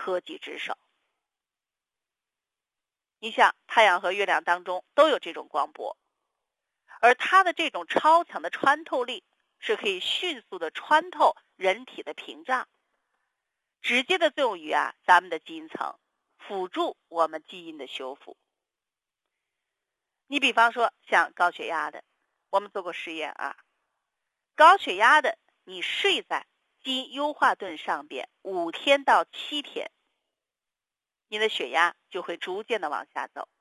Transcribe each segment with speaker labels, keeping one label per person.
Speaker 1: 科技之手。你想，太阳和月亮当中都有这种光波，而它的这种超强的穿透力是可以迅速的穿透人体的屏障，直接的作用于咱们的基因层，辅助我们基因的修复。你比方说像高血压的，我们做过实验高血压的你睡在基因优化盾上边5天到7天，你的血压就会逐渐的往下走。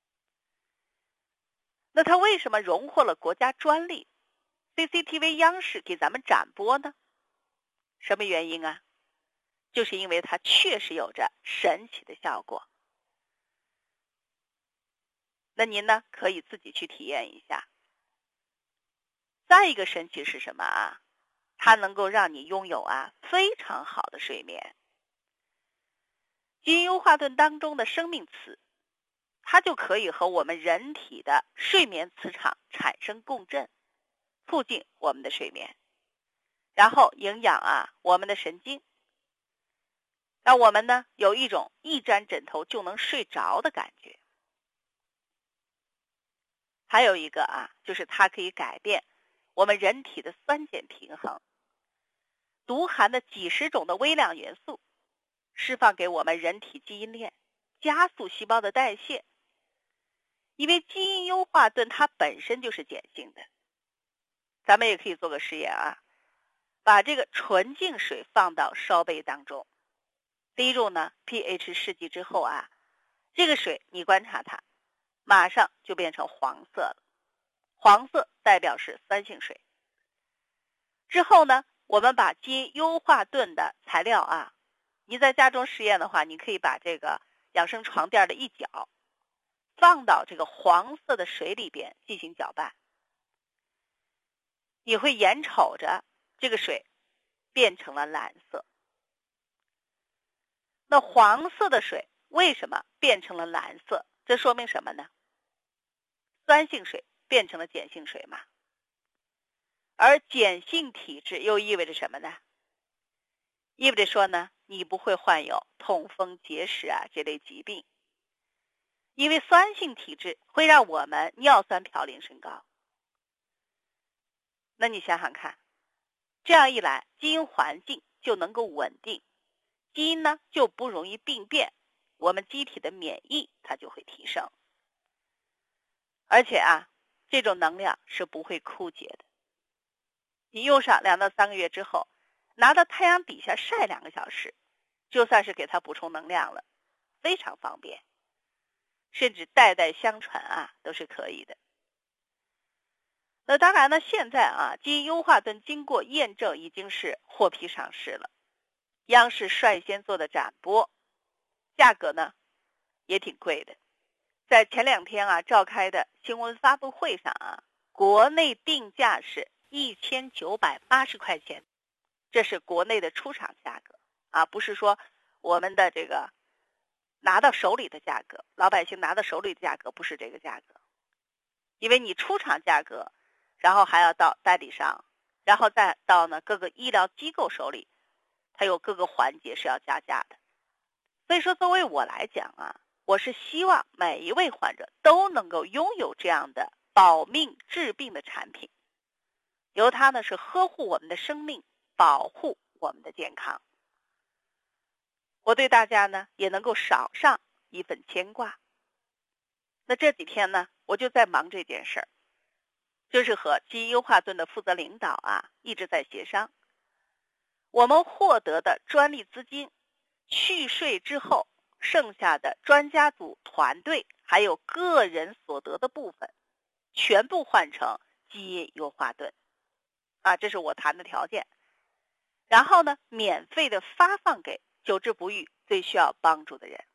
Speaker 1: 那它为什么荣获了国家专利， CCTV 央视给咱们展播呢？什么原因就是因为它确实有着神奇的效果。那您呢，可以自己去体验一下。再一个神奇是什么它能够让你拥有非常好的睡眠。基因优化盾当中的生命磁，它就可以和我们人体的睡眠磁场产生共振，促进我们的睡眠，然后营养我们的神经，让我们呢有一种一沾枕头就能睡着的感觉。还有一个就是它可以改变我们人体的酸碱平衡，毒含的几十种的微量元素释放给我们人体基因链，加速细胞的代谢。因为基因优化盾它本身就是碱性的，咱们也可以做个实验把这个纯净水放到烧杯当中，滴入呢 pH 试剂之后这个水你观察它，马上就变成黄色了，黄色代表是酸性水。之后呢，我们把基因优化盾的材料你在家中实验的话，你可以把这个养生床垫的一角放到这个黄色的水里边进行搅拌，你会眼瞅着这个水变成了蓝色。那黄色的水为什么变成了蓝色？这说明什么呢？酸性水变成了碱性水嘛。而碱性体质又意味着什么呢？意味着说呢，你不会患有痛风结石这类疾病。因为酸性体质会让我们尿酸嘌呤升高。那你想想看，这样一来，基因环境就能够稳定，基因呢就不容易病变，我们机体的免疫它就会提升。而且这种能量是不会枯竭的。你用上2到3个月之后，拿到太阳底下晒2个小时，就算是给它补充能量了，非常方便。甚至代代相传都是可以的。那当然呢，现在基因优化盾经过验证已经是获批上市了，央视率先做的展播，价格呢也挺贵的。在前2天召开的新闻发布会上国内定价是1980块钱，这是国内的出厂价格不是说我们的这个拿到手里的价格，老百姓拿到手里的价格不是这个价格。因为你出厂价格，然后还要到代理商，然后再到呢各个医疗机构手里，它有各个环节是要加价的。所以说作为我来讲我是希望每一位患者都能够拥有这样的保命治病的产品，由它呢是呵护我们的生命，保护我们的健康。我对大家呢也能够少上一份牵挂。那这几天呢，我就在忙这件事儿，就是和基因优化盾的负责领导一直在协商。我们获得的专利资金去税之后，剩下的专家组团队还有个人所得的部分，全部换成基因优化盾这是我谈的条件。然后呢，免费的发放给久治不愈最需要帮助的人。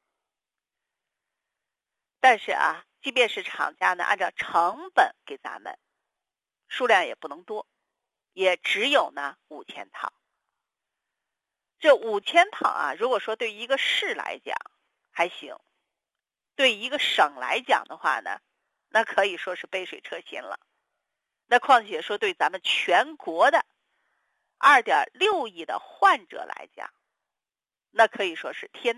Speaker 1: 但是即便是厂家呢按照成本给咱们，数量也不能多，也只有呢5000套。这5000套如果说对一个市来讲还行，对一个省来讲的话呢，那可以说是杯水车薪了。那况且说对咱们全国的2.6亿的患者来讲，那可以说是天